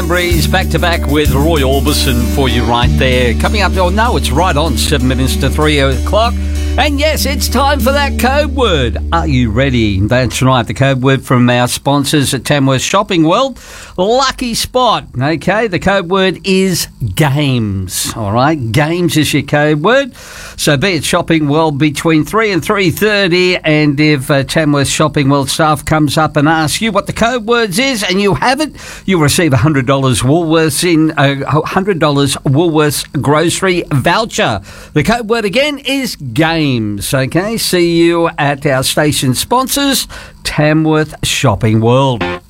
Breeze back to back with Roy Orbison for you right there. Coming up, it's right on 7 minutes to 3 o'clock. And yes, it's time for that code word. Are you ready? That's right, the code word from our sponsors at Tamworth Shopping World. Lucky spot. Okay, the code word is games. All right, games is your code word. So be at Shopping World between 3 and 3:30. And if Tamworth Shopping World staff comes up and asks you what the code words is and you have it, you'll receive $100 $100 Woolworths grocery voucher. The code word again is games. Okay, see you at our station sponsors, Tamworth Shopping World.